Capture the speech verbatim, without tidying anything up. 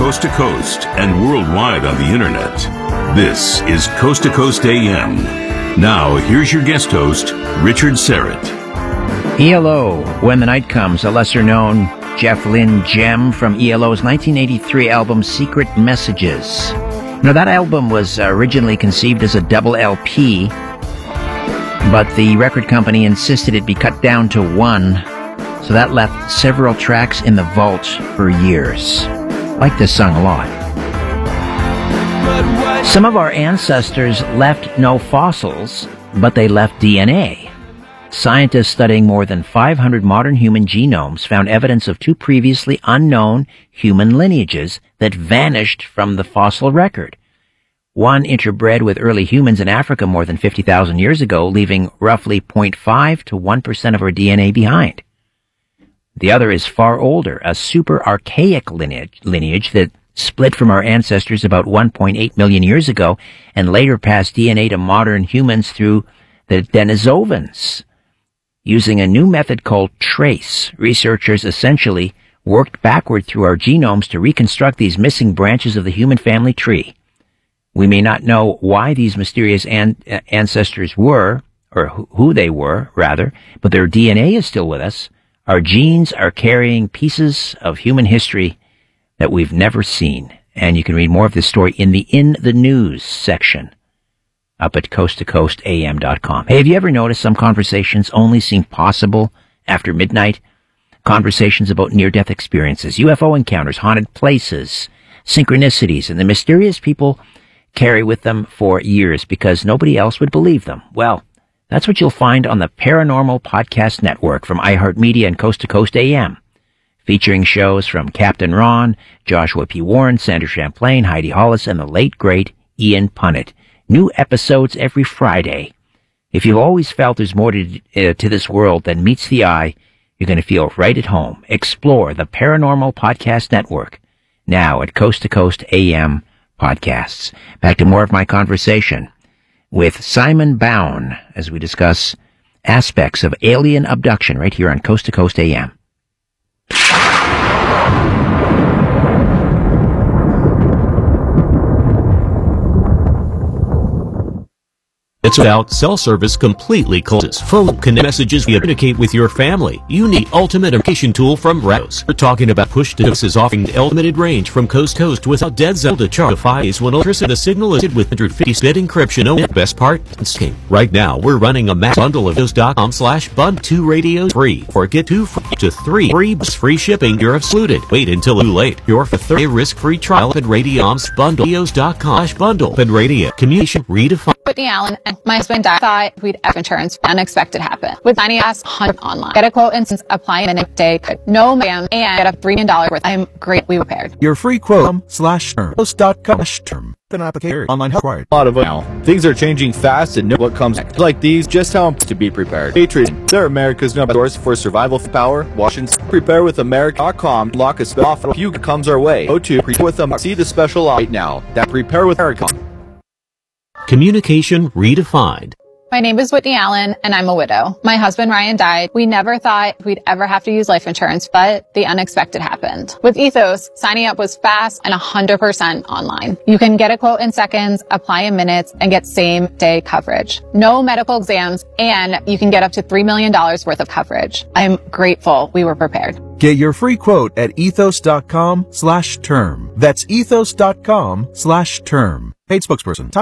coast to coast and worldwide on the internet. This is Coast to Coast A M. Now, here's your guest host, Richard Syrett. E L O, When the Night Comes, a lesser-known Jeff Lynne gem from E L O's nineteen eighty-three album Secret Messages. Now, that album was originally conceived as a double L P, but the record company insisted it be cut down to one, so that left several tracks in the vault for years. I like this song a lot. Some of our ancestors left no fossils, but they left D N A. Scientists studying more than five hundred modern human genomes found evidence of two previously unknown human lineages that vanished from the fossil record. One interbred with early humans in Africa more than fifty thousand years ago, leaving roughly zero point five to one percent of our D N A behind. The other is far older, a super archaic lineage, lineage that split from our ancestors about one point eight million years ago and later passed D N A to modern humans through the Denisovans. Using a new method called TRACE, researchers essentially worked backward through our genomes to reconstruct these missing branches of the human family tree. We may not know why these mysterious an- ancestors were, or wh- who they were, rather, but their D N A is still with us. Our genes are carrying pieces of human history that we've never seen. And you can read more of this story in the In the News section up at coast to coast a m dot com. Hey, have you ever noticed some conversations only seem possible after midnight? Conversations about near-death experiences, U F O encounters, haunted places, synchronicities, and the mysterious people carry with them for years because nobody else would believe them. Well, that's what you'll find on the Paranormal Podcast Network from iHeartMedia and Coast to Coast A M, featuring shows from Captain Ron, Joshua P. Warren, Sandra Champlain, Heidi Hollis, and the late, great Ian Punnett. New episodes every Friday. If you've always felt there's more to, uh, to this world than meets the eye, you're going to feel right at home. Explore the Paranormal Podcast Network, now at Coast to Coast A M Podcasts. Back to more of my conversation with Simon Bown as we discuss aspects of alien abduction right here on Coast to Coast A M. It's without cell service completely closes. Phone connect messages we communicate with your family. You need ultimate communication tool from Rados. We're talking about push devices offering the unlimited range from coast to coast without dead zone to charge. Five days when electricity the signal is with one hundred fifty bit encryption. Oh, best part, it's right now we're running a max bundle of Rados dot com slash bund two radios free or get two free to three free free shipping. You're excluded. Wait until too late. Your thirty risk-free trial at Radioms bundle Radios dot com slash bundle and radio communication redefined. Whitney Allen and my husband died. Thought we'd have insurance. Unexpected happened. With ninety S one hundred online. Get a quote and apply in a day. No ma'am. And get a three million dollars worth. I'm great. We repaired. Your free quote slash term. Post dot com slash term. An application. Online help required. A lot of now. Things are changing fast and know what comes next. Like these, just how to be prepared. Patriots. They're America's number source for survival power. Washington. Prepare with America dot com. Lock a spell off. If you comes our way. Go to prepare with them. See the special right now. That prepare with America. Communication redefined. My name is Whitney Allen, and I'm a widow. My husband, Ryan, died. We never thought we'd ever have to use life insurance, but the unexpected happened. With Ethos, signing up was fast and one hundred percent online. You can get a quote in seconds, apply in minutes, and get same-day coverage. No medical exams, and you can get up to three million dollars worth of coverage. I'm grateful we were prepared. Get your free quote at ethos dot com slash term. That's ethos dot com slash term. Paid spokesperson.